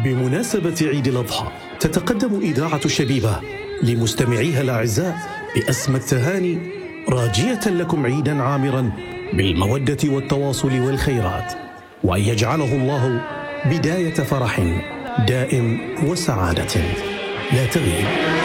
بمناسبة عيد الأضحى تتقدم إذاعة شبيبة لمستمعيها الأعزاء بأسمى التهاني راجية لكم عيدا عامرا بالمودة والتواصل والخيرات، وأن يجعله الله بداية فرح دائم وسعادة لا تغيب.